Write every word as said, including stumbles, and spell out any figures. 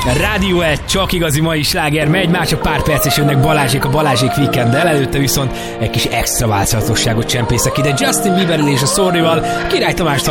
Rádió egy, csak igazi mai sláger megy, már csak pár perc és jönnek Balázsék a Balázsék Weekenddel, előtte viszont egy kis extra változatosságot csempészek ide Justin Bieberrel és a Sorryval, Király Tamást